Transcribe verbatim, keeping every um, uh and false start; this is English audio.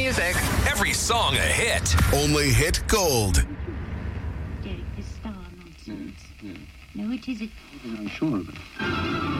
music. Every song a hit. Only Hit Gold. Derek, this star nonsense. No, it isn't. I'm sure of it.